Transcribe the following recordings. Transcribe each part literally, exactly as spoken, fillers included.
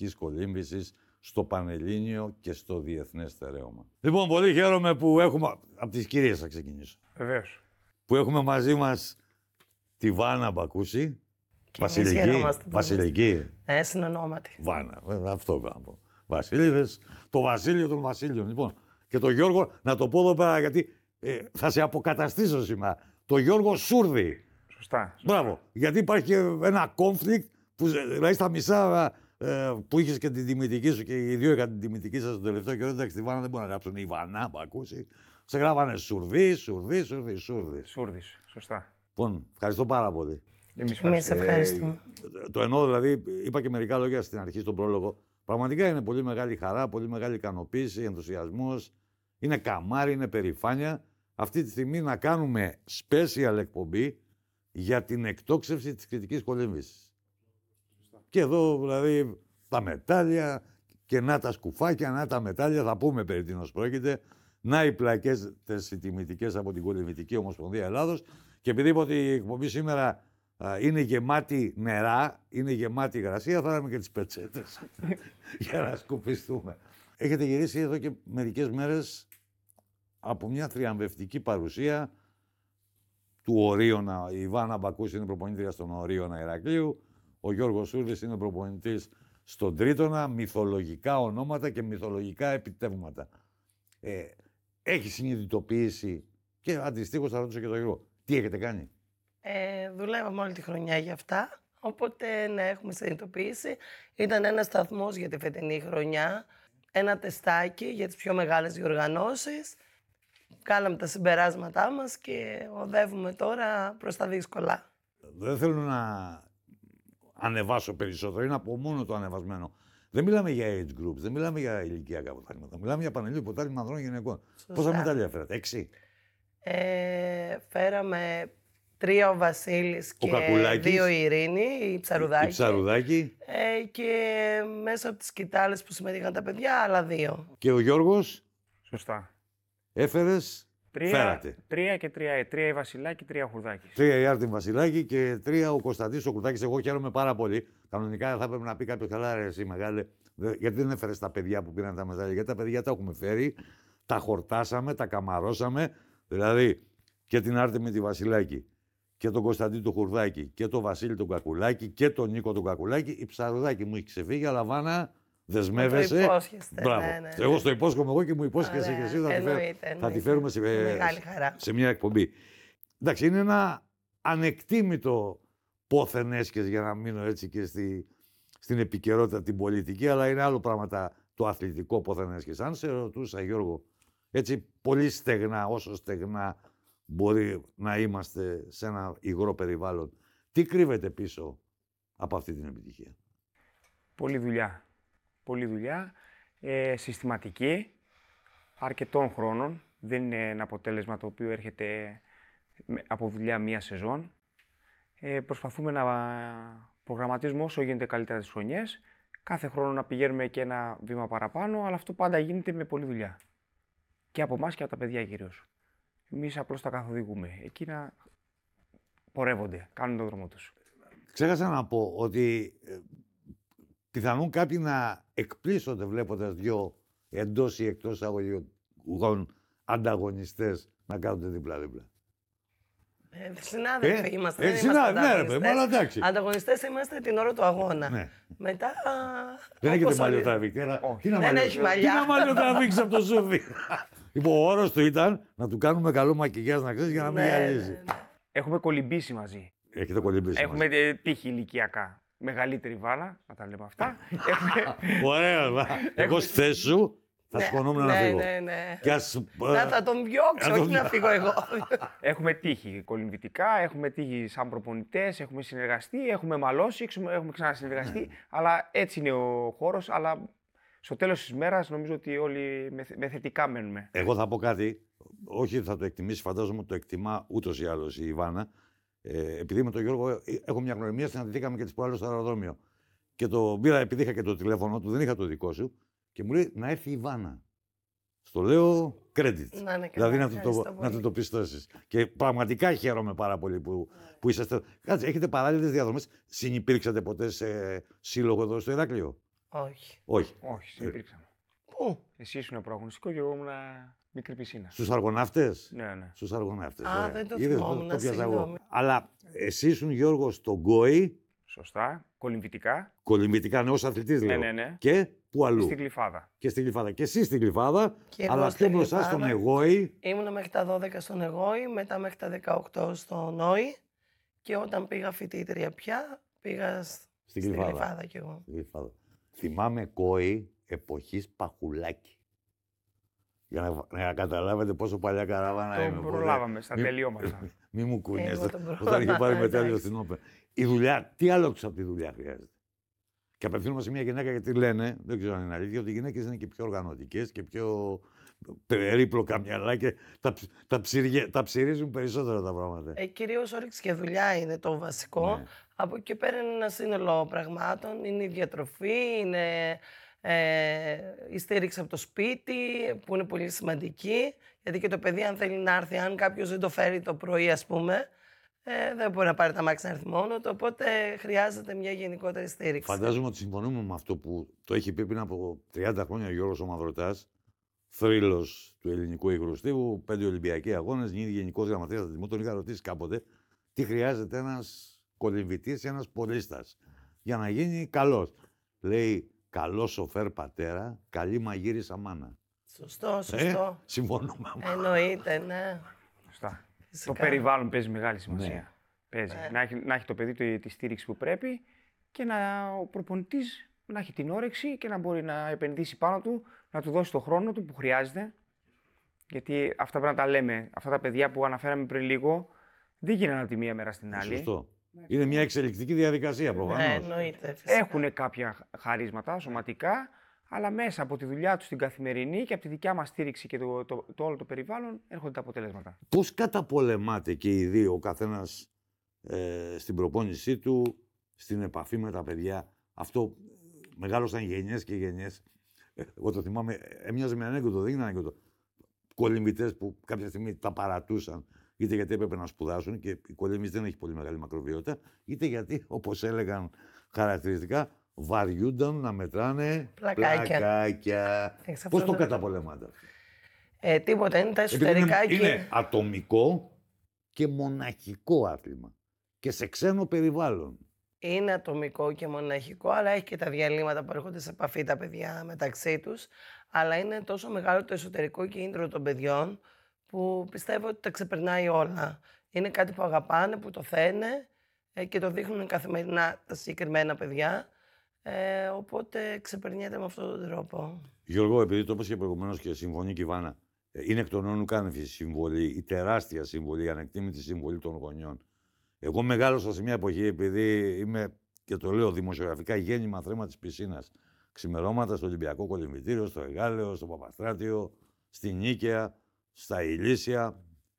κριτικής κολύμβησης στο Πανελλήνιο και στο διεθνές στερέωμα. Λοιπόν, πολύ χαίρομαι που έχουμε. Από τις κυρίες θα ξεκινήσω. Βεβαίως. Που έχουμε μαζί μας τη Βάνα Μπακούση. Βασιλική. Βασιλική. Ε, συνονόματι. Βάνα. Αυτό πρέπει να πω. Βασίλειδες. Το Βασίλειο των Βασίλειων. Λοιπόν. Και το Γιώργο, να το πω εδώ πέρα γιατί ε, θα σε αποκαταστήσω σήμερα. Το Γιώργο Σούρδη. Σωστά. Μπράβο. Γιατί υπάρχει και ένα conflict που δηλαδή στα μισά ε, που είχε και την τιμητική σου και οι δύο είχαν την τιμητική σα τον τελευταίο καιρό. Εντάξει, τη Βάνα δεν μπορεί να γράψουν η Βανά που ακούσει. Σε γράφανε Σουρδί, Σουρδί, Σουρδί, Σουρδί. Σούρδη. Σωστά. Λοιπόν, ευχαριστώ πάρα πολύ. Εμείς ευχαριστούμε. Ε, το εννοώ δηλαδή, είπα και μερικά λόγια στην αρχή στον πρόλογο. Πραγματικά είναι πολύ μεγάλη χαρά, πολύ μεγάλη ικανοποίηση, ενθουσιασμός. Είναι καμάρι, είναι περηφάνεια. Αυτή τη στιγμή να κάνουμε special εκπομπή για την εκτόξευση της κριτικής κολύμβησης. Και εδώ δηλαδή τα μετάλλια και να τα σκουφάκια, να τα μετάλλια, θα πούμε περί τίνος πρόκειται. Να οι πλακές οι τιμητικές από την Κολυμβητική Ομοσπονδία Ελλάδος. Και επειδή είπα ότι η εκπομπή σήμερα α, είναι γεμάτη νερά, είναι γεμάτη υγρασία, θα δούμε και τις πετσέτες για να σκουπιστούμε. Έχετε γυρίσει εδώ και μερικές μέρες από μια θριαμβευτική παρουσία του Ορίωνα. Η Βάνα Μπακούση είναι προπονήτρια στον Ορίωνα Ηρακλείου. Ο Γιώργος Σούρδης είναι προπονητής στον Τρίτονα. Μυθολογικά ονόματα και μυθολογικά επιτεύγματα. Ε, έχει συνειδητοποιήσει και αντιστοίχως θα ρωτήσω και τον Γιώργο. Τι έχετε κάνει? Ε, δουλεύαμε όλη τη χρονιά για αυτά. Οπότε ναι, έχουμε συνειδητοποιήσει. Ήταν ένας σταθμός για τη φετινή χρονιά. Ένα τεστάκι για τις πιο μεγάλες διοργανώσεις. Κάναμε τα συμπεράσματά μας και οδεύουμε τώρα προς τα δύσκολα. Δεν θέλω να ανεβάσω περισσότερο, είναι από μόνο το ανεβασμένο. Δεν μιλάμε για age groups, δεν μιλάμε για ηλικιακά πρωτάθληματα. Μιλάμε για πανελλήνιο πρωτάθλημα ανδρών και γυναικών. Πόσα μετάλλια φέρατε, έξι? Ε, φέραμε τρία ο Βασίλης και δύο η Ειρήνη, η Ψαρουδάκη. Η Ψαρουδάκη. Ε, και μέσα από τις κοιτάλες που συμμετείχαν τα παιδιά, άλλα δύο. Και ο Γιώργος. Σωστά. Έφερες, τρία, φέρατε. Τρία και τρία. Τρία η Βασιλάκη, τρία ο Χουρδάκης. Τρία η Άρτιν Βασιλάκη και τρία ο Κωνσταντής ο Κουρδάκης. Εγώ χαίρομαι πάρα πολύ. Κανονικά θα πρέπει να πει κάποιο καλά, ρε, εσύ μεγάλε. Γιατί δεν έφερες τα παιδιά που πήραν τα μετάλλια? Γιατί τα παιδιά τα έχουμε φέρει, τα χορτάσαμε, τα καμαρώσαμε. Δηλαδή και την Άρτιν με τη Βασιλάκη και τον Κωνσταντή του Χουρδάκη και τον Βασίλη τον Κακουλάκη και τον Νίκο τον Κακουλάκη. Η Ψαρουδάκη μου έχει ξεφύγει, αλλά Βάνα. Δεσμεύεσαι. Το υπόσχεστε. Μπράβο. Ναι, ναι, ναι. Εγώ στο υπόσχομαι εγώ και μου υπόσχεσαι και εσύ. Θα, εννοείται, τη, φέρ, εννοείται. θα τη φέρουμε σε, μεγάλη χαρά. σε μια εκπομπή. Εντάξει, είναι ένα ανεκτήμητο πόθεν έσχες, για να μείνω έτσι και στη, στην επικαιρότητα την πολιτική, αλλά είναι άλλο πράγμα το αθλητικό πόθεν έσχες. Αν σε ρωτούσα, Γιώργο, έτσι πολύ στεγνά, όσο στεγνά μπορεί να είμαστε σε ένα υγρό περιβάλλον, τι κρύβεται πίσω από αυτή την επιτυχία? Πολλή δουλειά. Πολλή δουλειά, ε, συστηματική, αρκετών χρόνων. Δεν είναι ένα αποτέλεσμα το οποίο έρχεται από δουλειά μία σεζόν. Ε, προσπαθούμε να προγραμματίζουμε όσο γίνεται καλύτερα τις χρονιές. Κάθε χρόνο να πηγαίνουμε και ένα βήμα παραπάνω, αλλά αυτό πάντα γίνεται με πολλή δουλειά. Και από εμάς και από τα παιδιά κυρίως. Εμείς απλώς τα καθοδηγούμε. Εκείνα πορεύονται, κάνουν τον δρόμο τους. Ξέχασα να πω ότι ε, πιθανόν κάποιοι να εκπλήσονται βλέποντας δυο εντός ή εκτός αγωγικών ανταγωνιστές να κάνονται δίπλα-δίπλα. Ε, συνάδελφοι ε, είμαστε, ε, δεν συνάδελφοι, είμαστε ναι, ρε παιδί, αλλά εντάξει. Ανταγωνιστές είμαστε την ώρα του αγώνα. Ναι. Μετά. Δεν έχετε όπως μαλλιό όλοι- τραβήξει. Όχι. Δεν έχει μαλλιά. Τι να μαλλιό τραβήξει από το σούφι. Λοιπόν, ο όρος του ήταν να του κάνουμε καλό μακιγιάζ, να ξέρεις, για να μην Ναι, γυαλίζει. ναι, ναι. Έχουμε κολυμπήσει μαζί. Έχετε κολυμπήσει. Έχουμε ε, τύχη ηλικιακά. Μεγαλύτερη Βάνα, να τα λέμε αυτά. Έχουμε... Ωραία, βα. Εγώ στη θέση σου θα Ναι, σκονόμουν να ναι, φύγω. ναι, ναι. Και ας, Να θα τον διώξω, να τον όχι να φύγω εγώ. Έχουμε τύχει κολυμβητικά, έχουμε τύχει σαν προπονητές, έχουμε συνεργαστεί, έχουμε μαλώσει, έχουμε έχουμε ξανασυνεργαστεί. Ναι. Αλλά έτσι είναι ο χώρος. Αλλά στο τέλος της μέρας νομίζω ότι όλοι με, με θετικά μένουμε. Εγώ θα πω κάτι, όχι θα το εκτιμήσει, φαντάζομαι ότι το εκτιμά ούτως ή άλλως η Ιβάνα. Ε, επειδή με τον Γιώργο ε, έχω μια γνωριμία, συναντηθήκαμε και τις προάλλες στο αεροδρόμιο. Και το πήρα, επειδή είχα και το τηλέφωνο του, δεν είχα το δικό σου, και μου λέει να έρθει η Ιβάνα. Στο λέω credit. Να είναι καλά, Δηλαδή να του ευχαριστώ το, πολύ. να του το πιστώσεις. Και πραγματικά χαίρομαι πάρα πολύ που, που είσαστε. Κάτσε, έχετε παράλληλες διαδρομές. Συνυπήρξατε ποτέ σε σύλλογο εδώ στο Ηράκλειο? Όχι. Όχι. Όχι, συνεπήρξαμε. Πού? Εσύ ήσουν προαγωνιστικό και εγώ ήμουν μικρή πισίνα. Στους αργοναύτες. Ναι, ναι. Στους αργοναύτες. Α, ωραία. δεν το Είδες, θυμόμουν, το πιάσα εγώ. συγγνώμη. Αλλά εσύ ήσουν, Γιώργο, στον Γκόη, Σωστά. Κολυμβητικά. κολυμβητικά, ναι, ως αθλητής λέω. ναι, ναι. Και πού αλλού. Στην Γλυφάδα. Και στη Γλυφάδα. Και εσύ στη Γλυφάδα, Και εγώ αλλά στη πιο μπροστά Γλυφάδα. στον Εγόη. Ήμουν μέχρι τα δώδεκα στον Εγώη, μετά μέχρι τα δεκαοκτώ στο Νόη και όταν πήγα φοιτήτρια πια, πήγα σ- στη Γλυφάδα. Γλυφάδα κι εγώ. Στη Γλυφάδα. Θυμάμαι Κόη εποχής Παχουλάκη. Για να, να καταλάβετε πόσο παλιά καράβανα Το είμαι. οπότε προλάβαμε στα μη- τελειώματα. Μη μου Εγώ κουνιέστε. τον Όταν πρόλαβα, είχε πάρει μετάλλιο εντάξει. στην Όπερ. Η δουλειά, τι άλλο από τη δουλειά χρειάζεται. Και απευθύνομαι σε μια γυναίκα γιατί λένε, δεν ξέρω αν είναι αλήθεια, ότι οι γυναίκες είναι και πιο οργανωτικές και πιο περίπλοκα μυαλά και τα, ψ- τα, ψυριγε- τα ψυρίζουν περισσότερα τα πράγματα. Ε, κυρίως όρεξη και δουλειά είναι το βασικό. Ναι. Από εκεί και πέρα είναι ένα σύνολο πραγμάτων. Είναι η διατροφή, είναι ε, η στήριξη από το σπίτι, που είναι πολύ σημαντική. Γιατί και το παιδί, αν θέλει να έρθει, αν κάποιος δεν το φέρει το πρωί, ας πούμε, ε, δεν μπορεί να πάρει τα μάξι να έρθει μόνο του. Οπότε χρειάζεται μια γενικότερη στήριξη. Φαντάζομαι ότι συμφωνούμε με αυτό που το έχει πει πριν από τριάντα χρόνια ο Γιώργος ο Μαυροτάς, θρύλος του ελληνικού υγροστίβου, πέντε Ολυμπιακοί αγώνες, γίνει γενικός γραμματέας αθλητισμού. Τον είχα ρωτήσει κάποτε τι χρειάζεται ένας κολυμβητής ή ένας πολίστας για να γίνει καλός. Λέει, καλό σοφέρ πατέρα, καλή μαγείρισα μάνα. Σωστό, Ε, σωστό. συμφωνούμε. Εννοείται, ναι. Σωστά. Φυσικά. Το περιβάλλον παίζει μεγάλη σημασία. Ναι. Παίζει. Ναι. Να, έχει, να έχει το παιδί το, τη στήριξη που πρέπει και να, ο προπονητής να έχει την όρεξη και να μπορεί να επενδύσει πάνω του, να του δώσει το χρόνο του που χρειάζεται. Γιατί αυτά πρέπει να τα λέμε. Αυτά τα παιδιά που αναφέραμε πριν λίγο δεν γίνανε από τη μία μέρα στην άλλη. Σωστό. Είναι μια εξελικτική διαδικασία Ναι, προφανώς. εννοείται. Φυσικά. Έχουν κάποια χαρίσματα σωματικά, αλλά μέσα από τη δουλειά του στην καθημερινή και από τη δικιά μας στήριξη και το, το, το όλο το περιβάλλον έρχονται τα αποτελέσματα. Πώς καταπολεμάτε και οι δύο, ο καθένας ε, στην προπόνησή του, στην επαφή με τα παιδιά. Αυτό μεγάλωσαν γενιές και γενιές. Ε, Εγώ το θυμάμαι, έμοιαζε με ανέκδοτο, δεν είναι ανέκδοτο. Κολυμβητές που κάποια στιγμή τα παρατούσαν, είτε γιατί έπρεπε να σπουδάσουν και η κολύμβηση δεν έχει πολύ μεγάλη μακροβιότητα, είτε γιατί, όπως έλεγαν χαρακτηριστικά, βαριούνταν να μετράνε Πλακάκια. πλακάκια. Έχεις Πώς αυτό το το- καταπολεμάτε? Ε, τίποτα, είναι τα Επειδή εσωτερικά είναι, και... είναι ατομικό και μοναχικό άθλημα. Και σε ξένο περιβάλλον. Είναι ατομικό και μοναχικό, αλλά έχει και τα διαλύματα που έρχονται σε επαφή τα παιδιά μεταξύ τους. Αλλά είναι τόσο μεγάλο το εσωτερικό κίνητρο των παιδιών που πιστεύω ότι τα ξεπερνάει όλα. Είναι κάτι που αγαπάνε, που το θένε ε, και το δείχνουν καθημερινά τα συγκεκριμένα παιδιά. Ε, οπότε ξεπερνιέται με αυτόν τον τρόπο. Γιώργο, επειδή το είπες και προηγουμένως και συμφωνεί και η Βάνα, ε, είναι εκ των όνων κάνευη η συμβολή, η τεράστια συμβολή, η ανεκτήμητη συμβολή των γονιών. Εγώ μεγάλωσα σε μια εποχή, επειδή είμαι, και το λέω δημοσιογραφικά, γέννημα θρέμα της πισίνας. Ξημερώματα στο Ολυμπιακό Κολυμβητήριο, στο Εγάλεο, στο Παπαστράτιο, στη Νίκαια, στα Ηλίσια.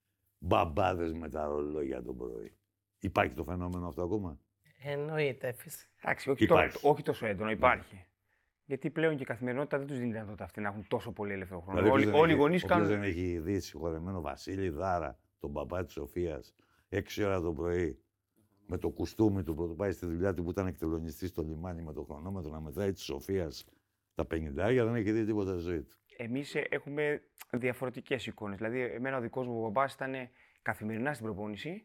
Μπαμπάδες με τα ρολόγια το πρωί. Υπάρχει το φαινόμενο αυτό ακόμα? Εννοείται, φυσικά. Εντάξει, όχι, Υπάρχει. το, όχι τόσο έντονο, υπάρχει. Γιατί πλέον και η καθημερινότητα δεν του δίνει δυνατότητα αυτή να έχουν τόσο πολύ ελεύθερο χρόνο. Δηλαδή, όλοι όποιος όλοι οι δεν γονεί έχει- όποιος κάνουν. δεν έχει δει συγχωρεμένο Βασίλη Δάρα, τον παπά της Σοφίας, έξι ώρα το πρωί, με το κουστούμι του πρωτού πάει στη δουλειά του που ήταν εκτελονιστής στο λιμάνι με το χρονόμετρο να μετράει της Σοφίας τα πενηντάρια, δεν έχει δει τίποτα στη ζωή του. Εμεί έχουμε διαφορετικέ εικόνε. Δηλαδή, εμένα ο δικό μου μπαμπά ήταν καθημερινά στην προπόνηση,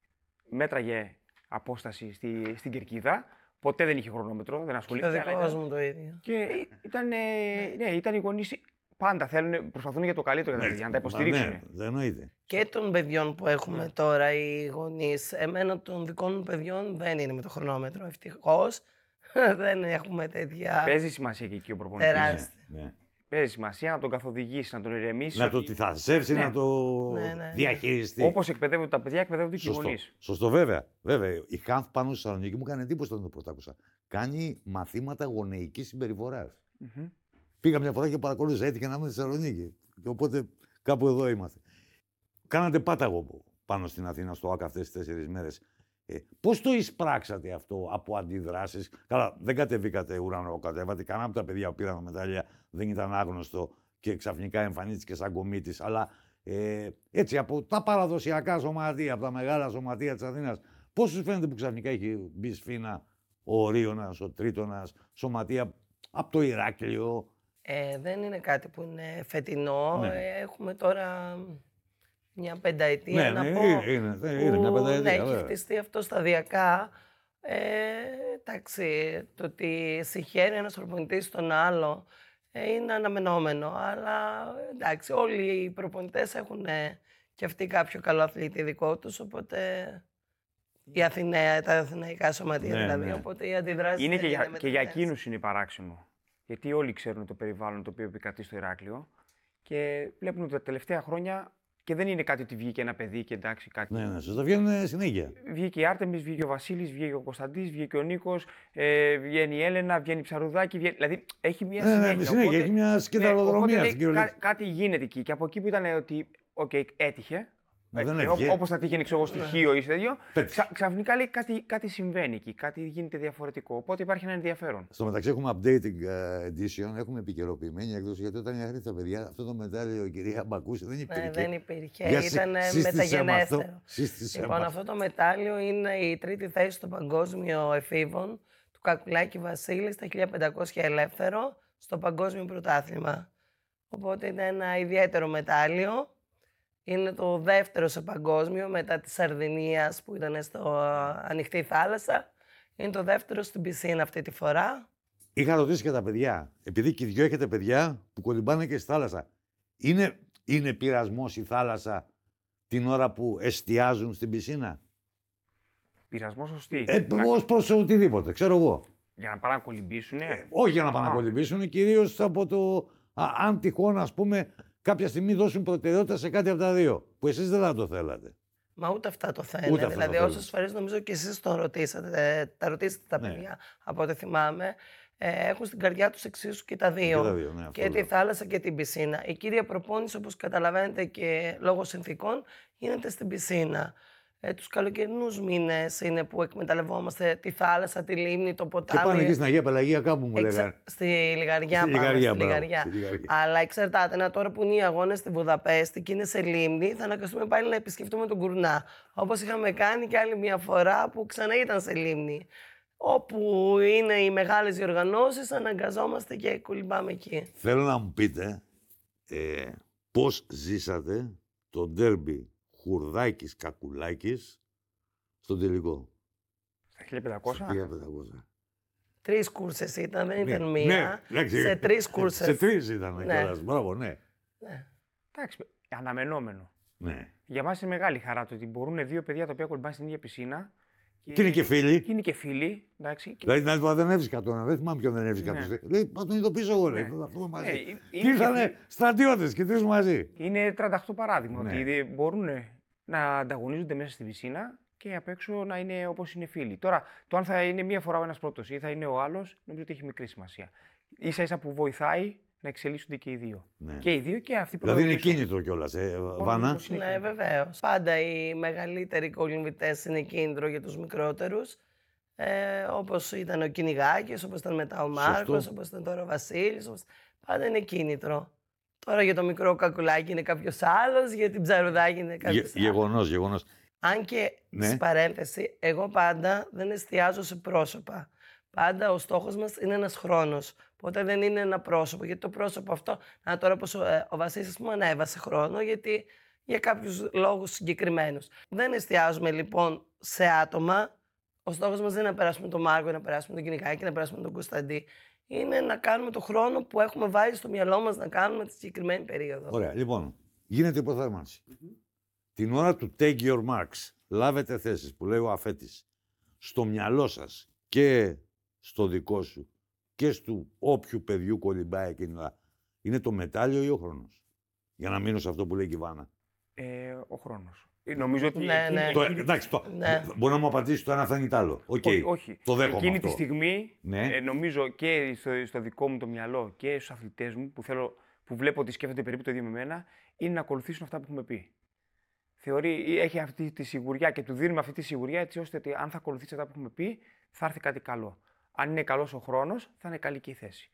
μέτραγε απόσταση στη, στην κερκίδα. Ποτέ δεν είχε χρονόμετρο, δεν Και ο ασχολήθηκε. αλλά δικός ήταν- μου το ίδιο. Και ήταν, ναι, ήταν οι γονεί. Πάντα θέλουν, προσπαθούν για το καλύτερο για τα παιδιά, να τα υποστηρίξουν. Ναι, δεν εννοείται. Και των παιδιών που έχουμε τώρα οι γονείς. Εμένα των δικών μου παιδιών δεν είναι με το χρονόμετρο, ευτυχώς. Δεν έχουμε τέτοια Παίζει σημασία και εκεί ο προπονητής. τεράστια. Ναι. Παίζει σημασία να τον καθοδηγήσει, να τον ηρεμήσει. Να το τυθασεύσει, Ναι. να το Ναι, ναι. διαχειριστεί. Όπω εκπαιδεύονται τα παιδιά, εκπαιδεύονται και οι Σωστό. γονεί. Σωστό, βέβαια. βέβαια. Η Χανθ πάνω στη Θεσσαλονίκη μου έκανε εντύπωση όταν το πρώτα άκουσα. Κάνει μαθήματα γονεϊκής συμπεριφοράς. Πήγα μια φορά και παρακολούθησα, έτυχε να είμαι στη Θεσσαλονίκη. Και οπότε κάπου εδώ είμαστε. Κάνατε πάταγο πάνω στην Αθήνα στο ΆΚΑ αυτές τις τέσσερις μέρες. Ε, πώς το εισπράξατε αυτό από αντιδράσεις? Καλά, δεν κατεβήκατε ουρανό, κατέβατε. Κανένα από τα παιδιά που πήραν μετάλλια δεν ήταν άγνωστο και ξαφνικά εμφανίστηκε σαν κομίτης. Αλλά ε, έτσι από τα παραδοσιακά σωματεία, από τα μεγάλα σωματεία της Αθήνας, πώς σου φαίνεται που ξαφνικά έχει μπει σφήνα ο Ρίωνας, ο Τρίτονας, σωματεία από το Ηράκλειο. Ε, δεν είναι κάτι που είναι φετινό. Ναι. Ε, έχουμε τώρα μια πενταετία Ναι, να ναι, πω. είναι, είναι, είναι μια που, πενταετία, ναι, έχει βέβαια. χτιστεί αυτό σταδιακά. Ε, εντάξει, το ότι συγχαίρει ένας προπονητής τον άλλο ε, είναι αναμενόμενο. Αλλά εντάξει, όλοι οι προπονητές έχουν ε, και αυτοί κάποιο καλό αθλητή δικό τους, οπότε η Αθηναία, τα αθηναϊκά σωματεία Ναι, δηλαδή, ναι. οπότε οι αντιδράσεις Είναι δεν και για, και για μετριές. εκείνους είναι παράξενο. Γιατί όλοι ξέρουν το περιβάλλον το οποίο επικρατεί στο Ηράκλειο και βλέπουν ότι τα τελευταία χρόνια και δεν είναι κάτι ότι βγήκε ένα παιδί και εντάξει κάτι. Ναι, ναι, σωστά, βγαίνουν συνέχεια. Βγήκε η Άρτεμις, βγήκε ο Βασίλης, βγήκε ο Κωνσταντής, βγήκε ο Νίκος, ε, βγαίνει η Έλενα, βγαίνει η Ψαρουδάκη. Βγαίνει... Δηλαδή έχει μια Ναι, ναι, συνέχεια. συνέχεια, οπότε- έχει μια ναι, σκηταλοδρομία οπότε, στην λέει, κυριολεξία. κά- κάτι γίνεται εκεί. Και από εκεί που ήταν ότι, οκ, έτυχε. Μα δεν ε, έτυχε. Όπως θα τύχαινε ξέρω, εγώ, στοιχείο ή σε τέτοιο. Πέτυχε. Ξα, ξαφνικά λέει κάτι, κάτι συμβαίνει εκεί, κάτι γίνεται διαφορετικό. Οπότε υπάρχει ένα ενδιαφέρον. Στο μεταξύ έχουμε updating ε, edition, έχουμε επικαιροποιημένη έκδοση, γιατί όταν είχα έρθει τα παιδιά, αυτό το μετάλλιο η κυρία Μπακούση δεν υπήρχε. Ναι, δεν υπήρχε. Για σύ- Ήταν σύστησέ με αυτό. μεταγενέστερο. Σύστησέ με Λοιπόν, αυτό. αυτό το μετάλλιο είναι η τρίτη θέση στο παγκόσμιο εφήβων του Κακουλάκη Βασίλη στα χίλια πεντακόσια ελεύθερο στο παγκόσμιο πρωτάθλημα. Οπότε είναι ένα ιδιαίτερο μετάλλιο. Είναι το δεύτερο σε παγκόσμιο μετά της Σαρδινίας που ήταν στο α, ανοιχτή θάλασσα. Είναι το δεύτερο στην πισίνα αυτή τη φορά. Είχα ρωτήσει και τα παιδιά, επειδή και οι δυο έχετε παιδιά που κολυμπάνε και στη θάλασσα. Είναι, είναι πειρασμός η θάλασσα την ώρα που εστιάζουν στην πισίνα. Πειρασμό σωστή. Ε, ως προς οτιδήποτε, ξέρω εγώ. Για να πάνε να κολυμπήσουν. Όχι για να πάνε να κολυμπήσουν, κυρίως από το. Α, αν τυχόν, ας πούμε, κάποια στιγμή δώσουν προτεραιότητα σε κάτι από τα δύο. Που εσείς δεν θα το θέλατε. Μα ούτε αυτά το θέλουν. Ούτε αυτά Δηλαδή, το όσες φορές νομίζω και εσείς το ρωτήσατε, ε, τα ρωτήσατε τα Ναι. παιδιά, από ό,τι θυμάμαι, ε, έχουν στην καρδιά τους εξίσου και τα δύο. Και τα δύο, ναι, αυτό και τη λέω. θάλασσα και την πισίνα. Η κύρια προπόνηση, όπως καταλαβαίνετε και λόγω συνθήκων, γίνεται στην πισίνα. Ε, τους καλοκαιρινούς μήνες είναι που εκμεταλλευόμαστε τη θάλασσα, τη λίμνη, το Και ποτάμι. πάνε εκεί στην Αγία Πελαγία, κάπου μου Εξα- λέγανε. Στη Λιγαριά Στη πάμε, Λιγαριά, στη μπράβο, Λιγαριά. στη Λιγαριά. Αλλά εξαρτάται, να τώρα που είναι οι αγώνες στη Βουδαπέστη και είναι σε λίμνη, θα αναγκαστούμε πάλι να επισκεφτούμε τον Κουρνά. Όπως είχαμε κάνει και άλλη μια φορά που ξανά ήταν σε λίμνη. Όπου είναι οι μεγάλες διοργανώσεις, αναγκαζόμαστε και κολυμπάμε εκεί. Θέλω να μου πείτε ε, πώς ζήσατε το ντέρμπι Χουρδάκης Κακουλάκης στον τελικό. Στα χίλια πεντακόσια. χίλια πεντακόσια. Τρεις κούρσες ήταν, δεν ήταν Ναι, μία. ναι, εντάξει, σε τρεις κούρσες. Σε τρεις ήταν Ναι. κιόλας. Μπράβο, ναι. Ναι. Εντάξει, αναμενόμενο. ναι. Για μας είναι μεγάλη χαρά το ότι μπορούν δύο παιδιά τα οποία κολυμπάνε στην ίδια πισίνα. Και είναι και φίλοι. Και είναι και φίλοι. Εντάξει, και... Δηλαδή, να του δεν έβρισκα τον, δεν θυμάμαι ποιον δεν έβρισκα. Ναι. τους. Λέει, θα τον ειδοποιήσω εγώ, λέει, Ναι. θα έρθουμε μαζί. Ε, Και είναι ήρθανε και- στρατιώτες και τρεις μαζί. Είναι τριάντα οκτώ παράδειγμα. Ναι. Ότι δε- μπορούν να ανταγωνίζονται μέσα στην πισίνα και απ' έξω να είναι όπως είναι φίλοι. Τώρα, το αν θα είναι μία φορά ο ένας πρώτος ή θα είναι ο άλλος, νομίζω ότι έχει μικρή σημασία. Ίσα ίσα που βοηθάει να εξελίσσονται και οι δύο. Ναι. Και οι δύο και αυτοί που Δηλαδή είναι προχωρήσουν. κίνητρο κιόλας, ε, Όλοι Βάνα. όπως είναι Ναι, κίνητρο. βεβαίω. Πάντα οι μεγαλύτεροι κολυμβητές είναι κίνητρο για τους μικρότερους. Ε, όπως ήταν ο Κυνηγάκης, όπως ήταν μετά ο Μάρκος, όπως ήταν τώρα ο Βασίλης. Όπως... Πάντα είναι κίνητρο. Τώρα για το μικρό Κακουλάκι είναι κάποιος άλλος, για την Ψαρουδάκη είναι κάποιος Γε, άλλος. γεγονός, γεγονός. Αν και, Ναι. σε παρένθεση, εγώ πάντα δεν εστιάζω σε πρόσωπα. Πάντα ο στόχος μας είναι ένας χρόνος. Οπότε δεν είναι ένα πρόσωπο. Γιατί το πρόσωπο αυτό, να τώρα πως ο, ε, ο Βασίλης μου ανέβασε χρόνο, γιατί για κάποιους λόγους συγκεκριμένους. Δεν εστιάζουμε λοιπόν σε άτομα. Ο στόχος μας δεν είναι να περάσουμε τον Μάρκο, να περάσουμε τον Κυνηγάκη, να περάσουμε τον Κωνσταντή. Είναι να κάνουμε το χρόνο που έχουμε βάλει στο μυαλό μας να κάνουμε τη συγκεκριμένη περίοδο. Ωραία, λοιπόν, γίνεται υποθέρμανση. Την ώρα του take your marks, λάβετε θέσεις που λέει ο αφέτης, στο μυαλό σας και στο δικό σου και στου όποιου παιδιού κολυμπάει εκείνη την ώρα, είναι το μετάλλιο ή ο χρόνος. Για να μείνω σε αυτό που λέει και η Βάνα. Ε, ο χρόνος. Ε, Νομίζω ότι. Ναι, εκείνη- ναι. Το, εκείνη- εντάξει, το, Ναι. μπορεί να μου απαντήσει το ένα φτάνει το άλλο. Οκ, όχι, όχι. το δέχομαι Εκείνη αυτό. τη στιγμή, Ναι. ε, νομίζω και στο, στο δικό μου το μυαλό και στους αθλητές μου που, θέλω, που βλέπω ότι σκέφτονται περίπου το ίδιο με μένα, είναι να ακολουθήσουν αυτά που έχουμε πει. Θεωρεί, έχει αυτή τη σιγουριά και του δίνουμε αυτή τη σιγουριά έτσι ώστε ότι αν θα ακολουθήσει αυτά που έχουμε πει, θα έρθει κάτι καλό. Αν είναι καλός ο χρόνος, θα είναι καλή και η θέση.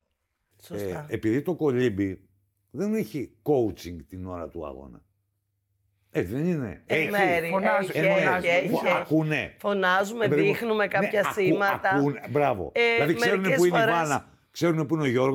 Σωστά. Ε, επειδή το κολύμπι δεν έχει coaching την ώρα του αγώνα. Έτσι δεν είναι. Εν μέρη, φωνάζουν, έχει, φωνάζουν. έχει, έχει, Που έχει. Ακούνε. Φωνάζουμε, Ε, παιδί μου, δείχνουμε κάποια ναι, ακού- σήματα. ακούνε, μπράβο. Ε, δηλαδή ξέρουν μερικές που είναι η φορές- Βάνα ξέρουν πού είναι ο Γιώργος.